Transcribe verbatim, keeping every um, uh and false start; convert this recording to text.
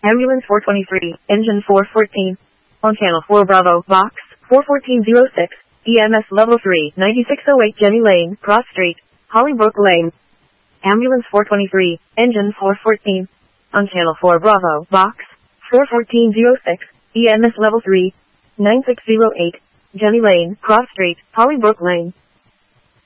Ambulance four twenty-three, engine four fourteen. On channel four Bravo, box, four fourteen oh six, E M S level three, ninety-six oh eight Jenny Lane, Cross Street, Hollybrook Lane. Ambulance four twenty-three, engine four fourteen. On channel four Bravo, box, four fourteen oh six, E M S level three, nine six oh eight, Jenny Lane, Cross Street, Hollybrook Lane.